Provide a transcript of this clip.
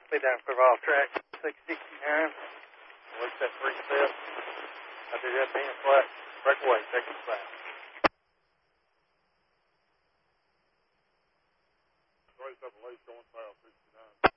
Be down for off track 669. What's that 3 step? I do that being flat. Breakaway, second flat. Race up a late going south 69.